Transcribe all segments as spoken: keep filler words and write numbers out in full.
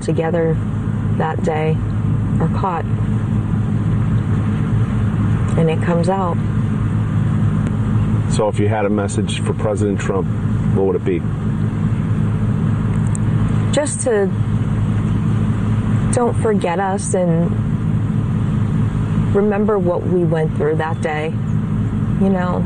together that day are caught. And it comes out. So if you had a message for President Trump, what would it be? Just to don't forget us and remember what we went through that day. You know,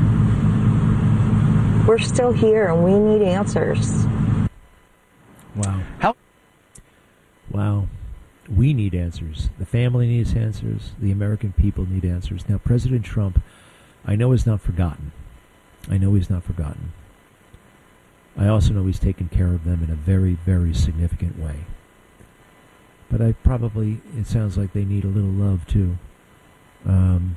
we're still here and we need answers. Wow. How? Wow. We need answers. The family needs answers. The American people need answers. Now, President Trump, I know is not forgotten. I know he's not forgotten. I also know he's taken care of them in a very, very significant way. But I probably, it sounds like they need a little love, too. Um,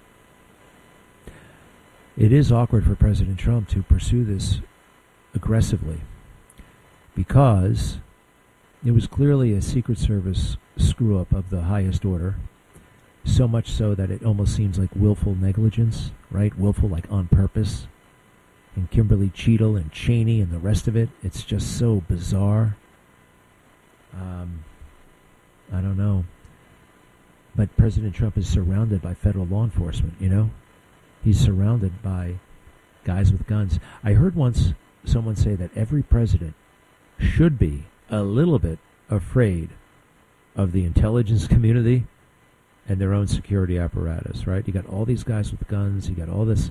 it is awkward for President Trump to pursue this aggressively because it was clearly a Secret Service screw-up of the highest order, so much so that it almost seems like willful negligence, right? Willful, like on purpose. And Kimberly Cheadle and Cheney and the rest of it, it's just so bizarre. Um, I don't know. But President Trump is surrounded by federal law enforcement, you know? He's surrounded by guys with guns. I heard once someone say that every president should be a little bit afraid of the intelligence community and their own security apparatus, right? You got all these guys with guns, you got all this,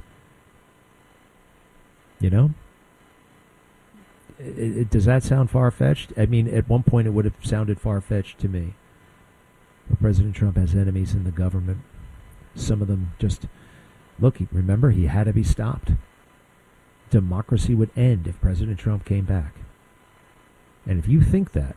you know? It, it, does that sound far-fetched? I mean, at one point it would have sounded far-fetched to me. But President Trump has enemies in the government. Some of them just, look, remember, he had to be stopped. Democracy would end if President Trump came back. And if you think that,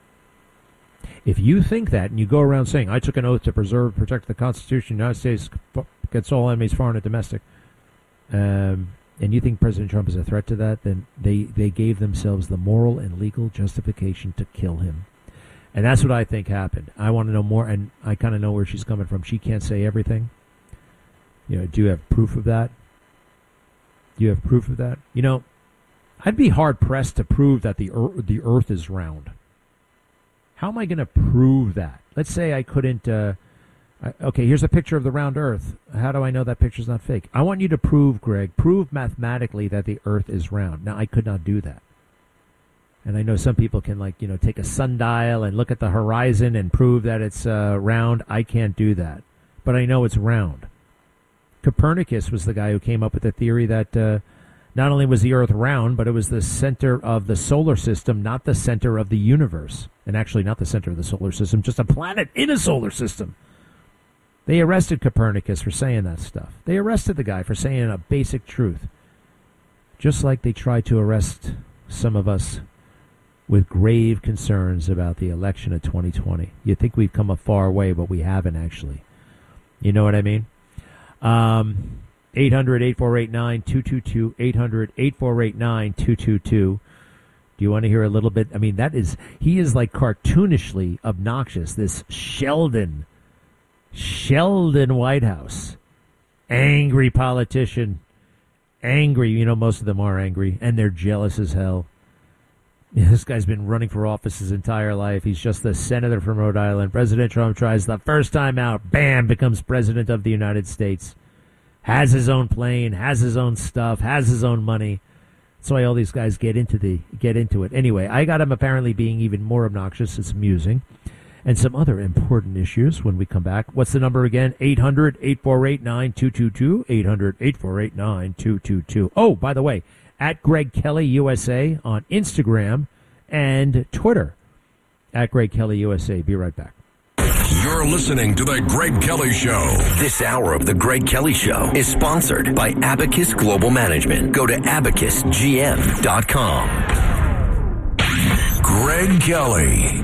if you think that, and you go around saying, I took an oath to preserve, protect the Constitution, the United States against all enemies, foreign and domestic, um, and you think President Trump is a threat to that, then they, they gave themselves the moral and legal justification to kill him. And that's what I think happened. I want to know more, and I kind of know where she's coming from. She can't say everything. You know, do you have proof of that? Do you have proof of that? You know, I'd be hard-pressed to prove that the earth, the earth is round. How am I going to prove that? Let's say I couldn't... Uh, I, okay, here's a picture of the round earth. How do I know that picture's not fake? I want you to prove, Greg, prove mathematically that the earth is round. Now, I could not do that. And I know some people can, like, you know, take a sundial and look at the horizon and prove that it's uh, round. I can't do that. But I know it's round. Copernicus was the guy who came up with the theory that uh, not only was the earth round, but it was the center of the solar system, not the center of the universe. And actually not the center of the solar system, just a planet in a solar system. They arrested Copernicus for saying that stuff. They arrested the guy for saying a basic truth. Just like they tried to arrest some of us with grave concerns about the election of twenty twenty. You think we've come a far way, but we haven't actually. You know what I mean? Um, eight hundred, eight four eight nine, two two two, eight hundred, eight four eight nine, two two two. Do you want to hear a little bit? I mean, that is, he is like cartoonishly obnoxious, this Sheldon, Sheldon Whitehouse, angry politician, angry, you know, most of them are angry, and they're jealous as hell. This guy's been running for office his entire life. He's just the senator from Rhode Island. President Trump tries the first time out, bam, becomes president of the United States. Has his own plane, has his own stuff, has his own money. That's why all these guys get into the get into it. Anyway, I got him apparently being even more obnoxious. It's amusing. And some other important issues when we come back. What's the number again? eight hundred, eight four eight nine, two two two. eight hundred, eight four eight nine, two two two. Oh, by the way, at Greg Kelly U S A on Instagram and Twitter. At Greg Kelly U S A. Be right back. You're listening to The Greg Kelly Show. This hour of The Greg Kelly Show is sponsored by Abacus Global Management. Go to abacus g m dot com. Greg Kelly.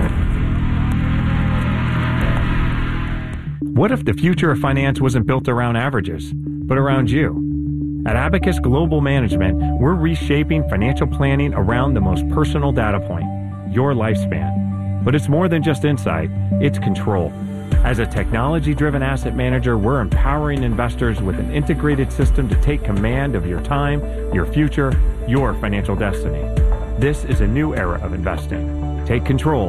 What if the future of finance wasn't built around averages, but around you? At Abacus Global Management, we're reshaping financial planning around the most personal data point, your lifespan. But it's more than just insight, it's control. As a technology-driven asset manager, we're empowering investors with an integrated system to take command of your time, your future, your financial destiny. This is a new era of investing. Take control